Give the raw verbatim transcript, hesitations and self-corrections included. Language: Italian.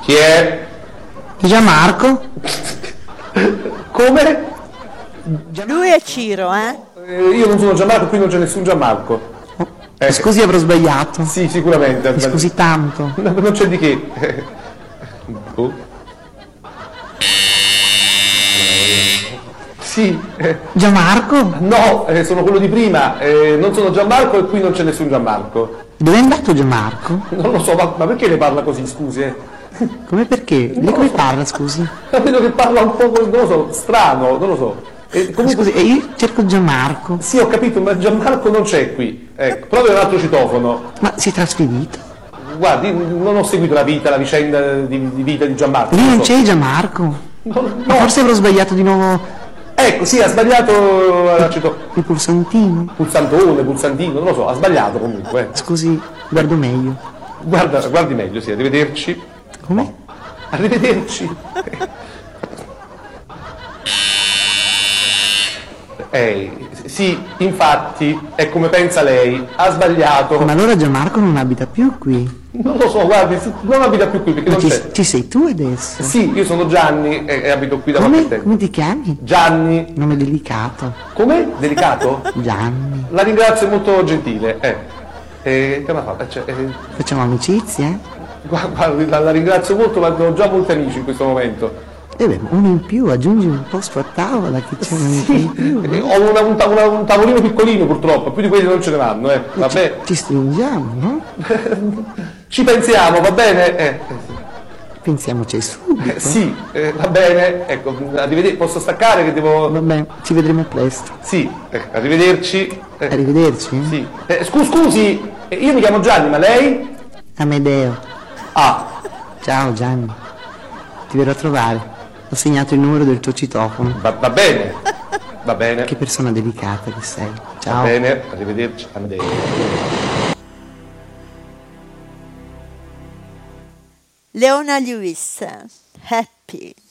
Chi è? Gianmarco? Come? Lui è Ciro, eh? Eh, io non sono Gianmarco, qui non c'è nessun Gianmarco. Eh, scusi, avrò sbagliato. Sì, sicuramente. Mi scusi tanto. No, non c'è di che. Oh. Sì. Gianmarco? No, eh, sono quello di prima. Eh, non sono Gianmarco e qui non c'è nessun Gianmarco. Dove è andato Gianmarco? Non lo so, ma, ma perché le parla così, scusi? Eh? Come perché? Lei come parla, scusi? Vedo che parla un po', non lo so, strano, non lo so. E comunque... Scusi, io cerco Gianmarco. Sì, ho capito, ma Gianmarco non c'è qui. Ecco, provi un altro citofono. Ma si è trasferito? Guardi, non ho seguito la vita, la vicenda di, di vita di Gianmarco. Lì non so. c'è Gianmarco? No, no. Ma forse avrò sbagliato di nuovo. Ecco, sì, ha sbagliato la cito... Il pulsantino? Pulsantone, pulsantino, non lo so, ha sbagliato comunque. Scusi, guardo meglio. Guarda, guardi meglio, sì, arrivederci. Come? Arrivederci. Eh, sì, infatti, è come pensa lei, ha sbagliato. Ma allora Gianmarco non abita più qui? Non lo so, guardi, non abita più qui perché Ma non ci, c'è. ci sei tu adesso? Sì, io sono Gianni e, e abito qui da qualche Come? tempo. Come ti chiami? Gianni. Nome delicato. Come? Delicato? Gianni. La ringrazio, è molto gentile. Eh. Eh, che mi ha fatto? Cioè, eh, Facciamo amicizia? guardi, la, la ringrazio molto, ma ho già molti amici in questo momento. E beh, uno in più, aggiungi un posto a tavola che c'è uno in più. Eh, ho una, un, una, un tavolino piccolino purtroppo, più di quelli non ce ne vanno, eh. Vabbè. Ci, ci stringiamo, no? Ci pensiamo, va bene? Eh, Pensiamoci subito. eh, sì, eh, va bene. Ecco, arrivederci. Posso staccare che devo... Vabbè, ci vedremo presto. Sì, eh, arrivederci. Eh, Arrivederci. sì. Eh, scusi, scusi, eh, io mi chiamo Gianni, ma lei? Amedeo. Ah, Ciao Gianni. Ti verrò a trovare. Ho segnato il numero del tuo citofono. va, va bene, va bene. Che persona delicata che sei. Ciao. Va bene, arrivederci. Amedeo. Leona Lewis, Happy.